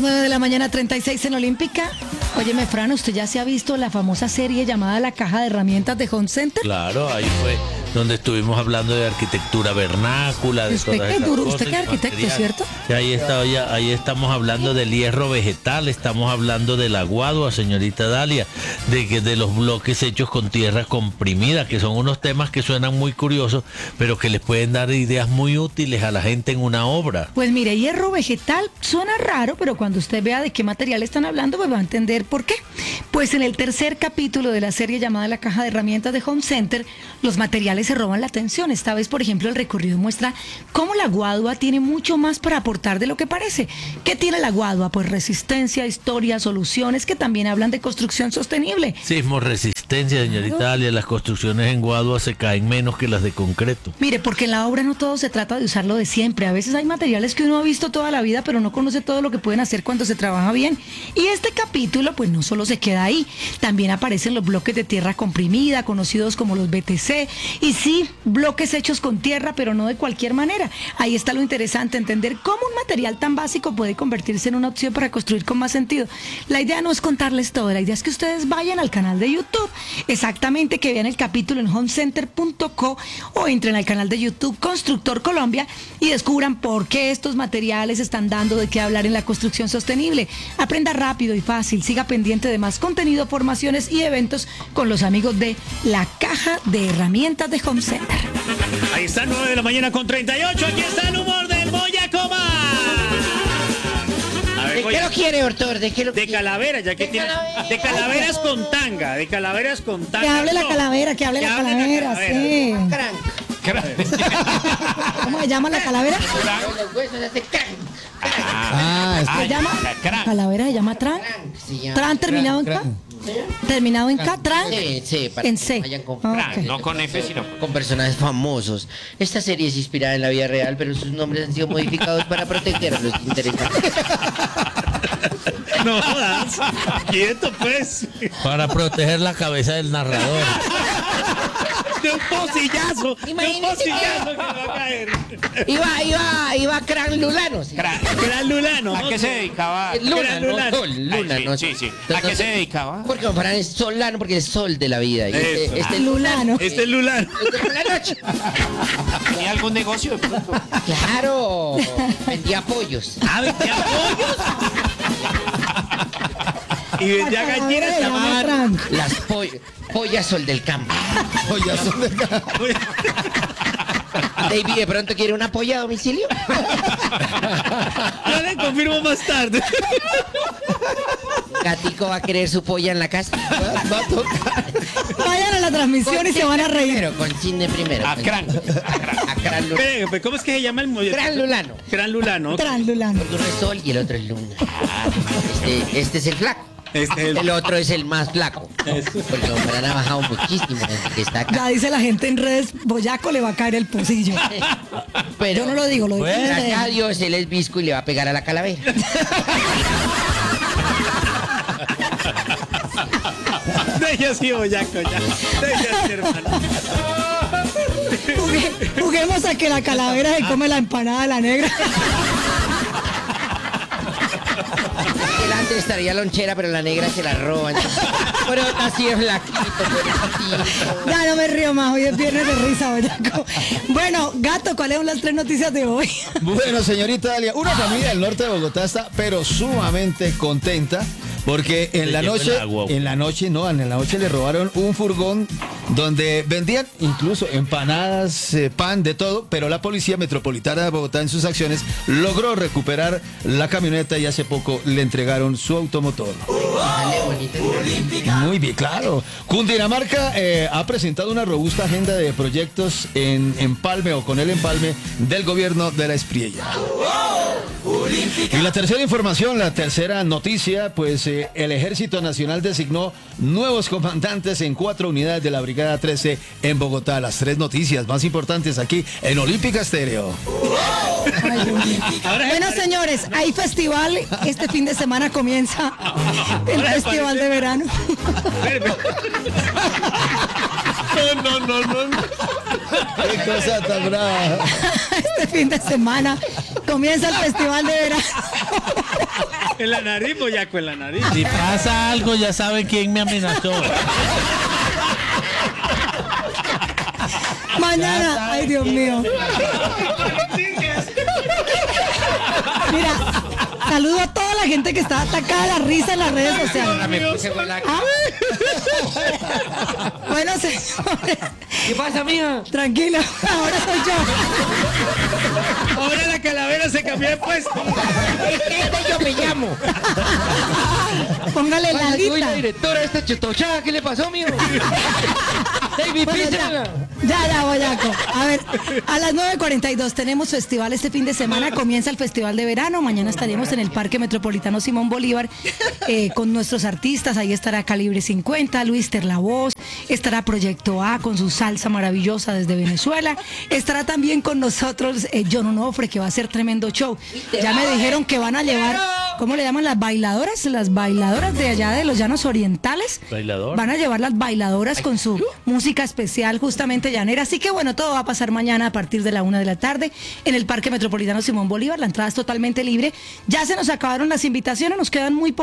9 de la mañana, 36 en Olímpica. Óyeme, Fran, ¿usted ya se ha visto la famosa serie llamada La Caja de Herramientas de Home Center? Claro, ahí fue donde estuvimos hablando de arquitectura vernácula, de Usted todas que esas duro, cosas, usted que es y arquitecto, material. ¿cierto? Y ahí estamos hablando del hierro vegetal, estamos hablando de la guadua, señorita Dalia, de los bloques hechos con tierra comprimida, que son unos temas que suenan muy curiosos, pero que les pueden dar ideas muy útiles a la gente en una obra. Pues mire, hierro vegetal suena raro, pero cuando usted vea de qué material están hablando, pues va a entender por qué. Pues en el tercer capítulo de la serie llamada La Caja de Herramientas de Home Center, los materiales se roban la atención. Esta vez, por ejemplo, el recorrido muestra cómo la guadua tiene mucho más para aportar de lo que parece. ¿Qué tiene la guadua? Pues resistencia, historia, soluciones que también hablan de construcción sostenible. Sismo resistencia, señorita Dalia, las construcciones en guadua se caen menos que las de concreto. Mire, porque en la obra no todo se trata de usarlo de siempre. A veces hay materiales que uno ha visto toda la vida, pero no conoce todo lo que pueden hacer cuando se trabaja bien. Y este capítulo, pues no solo se queda ahí. También aparecen los bloques de tierra comprimida, conocidos como los BTC. Y sí, bloques hechos con tierra, pero no de cualquier manera. Ahí está lo interesante, entender cómo un material tan básico puede convertirse en una opción para construir con más sentido. La idea no es contarles todo, la idea es que ustedes vayan al canal de YouTube, exactamente, que vean el capítulo en homecenter.co o entren al canal de YouTube Constructor Colombia y descubran por qué estos materiales están dando de qué hablar en la construcción sostenible. Aprenda rápido y fácil, siga pendiente de más contenido, formaciones y eventos con los amigos de La Caja de Herramientas de Home Center. Ahí está, 9 de la mañana con 38. Aquí está el humor del Boyacoma. A ver, ¿De qué lo quiere, doctor? ¿De qué lo De quiere? calavera, ya que De tiene. calavera. De calaveras con tanga. De calaveras con tanga. Que hable la No. calavera, que hable la calavera, sí. Crank. ¿Cómo se llama la calavera? Los huesos hace crank. ¿Se llama? La calavera se llama Tran. Crank se llama. Tran terminado en K. Terminado en K, Tran. Sí, para En que C. vayan con, Ah, ok. No con F, sino con personajes famosos. Esta serie es inspirada en la vida real, pero sus nombres han sido modificados para proteger a los interesados. No jodas. Quieto, pues. Para proteger la cabeza del narrador. De un pocillazo. De un Imagínese pocillazo que va a caer. Iba Crank Lulano. ¿Sí? Gran Lulano. ¿a qué se dedicaba? Luna, Gran no Lulano. Sol. Luna, Ay, no sí, Sol. sí. ¿A Entonces, qué se dedicaba? Porque don Fran es solano, porque es sol de la vida. Y Eso. este Lulano. Este es Lulano. es de por la noche. ¿Tenía algún negocio de pronto? Claro. Vendía pollos. Vendía pollos. Y vendía gallinas. Se llama Tran. Las pollas sol del campo. David, ¿de pronto quiere una polla a domicilio? Yo le confirmo más tarde. Gatico va a querer su polla en la casa. Va a tocar. Vayan a la transmisión y se van a reír. Primero, con cine primero. A Crank. A Crank Lulano. Espere, pues, ¿cómo es que se llama el molleto? Gran Lulano. Gran Lulano. Tran, Lulano. Uno es sol y el otro es luna. Este es el flaco. Este es El otro es el más flaco. Porque don Fran ha bajado muchísimo desde que está acá. Ya dice la gente en redes, Boyaco le va a caer el pocillo. Pero Yo no lo digo, lo digo Bueno. gracias a usted. Dios, él es visco y le va a pegar a la calavera. Deje así, Boyaco, ya. Deje así, hermano. Juguemos a que la calavera se come la empanada de la negra. Delante estaría lonchera, pero la negra se la roban. Pero así es flaquito, pobrecito. Ya no me río más, hoy es viernes de risa, Boyaco. Bueno, Gato, ¿cuáles son las 3 noticias de hoy? Bueno, señorita Dalia, una familia del norte de Bogotá está pero sumamente contenta porque en la noche le robaron un furgón donde vendían incluso empanadas, pan, de todo, pero la Policía Metropolitana de Bogotá en sus acciones logró recuperar la camioneta y hace poco le entregaron su automotor. Dale, bonito. Muy bien, claro. Cundinamarca ha presentado una robusta agenda de proyectos en empalme o con el empalme del gobierno de la Espriella. Y la tercera información, la tercera noticia, pues el Ejército Nacional designó nuevos comandantes en 4 unidades de la Brigada 13 en Bogotá. Las 3 noticias más importantes aquí en Olímpica Estéreo. Bueno, señores, hay festival. Este fin de semana comienza el festival de verano. No. Qué cosa tan brava. Este fin de semana comienza el festival de verano. En la nariz, boyaco, en la nariz. Si pasa algo, ya saben quién me amenazó. Mañana, ay Dios mío. Mira, saludo a toda la gente que está atacada a la risa en las redes sociales. Me puse con la- Ah. Bueno, señores, ¿Qué pasa, mija? tranquilo, ahora soy yo. Ahora la calavera se cambió de puesto. Yo me llamo. Póngale la Pasa, soy la lista. directora de esta chutochada. ¿Qué le pasó, mijo? David, Bueno, písala. ya, boyaco. A ver, a las 9:42 tenemos festival este fin de semana. Comienza el Festival de Verano. Mañana estaremos en el Parque Metropolitano Simón Bolívar con nuestros artistas. Ahí estará Calibre 50, Luis Terlavoz, estará Proyecto A con su salsa maravillosa desde Venezuela. Estará también con nosotros John Onofre, que va a hacer tremendo show. Ya me dijeron que van a llevar, ¿cómo le llaman? Las bailadoras de allá de los Llanos Orientales. Bailador. Van a llevar las bailadoras con su música especial justamente llanera. Así que bueno, todo va a pasar mañana a partir de la 1 de la tarde en el Parque Metropolitano Simón Bolívar. La entrada es totalmente libre. Ya se nos acabaron las invitaciones, nos quedan muy pocas.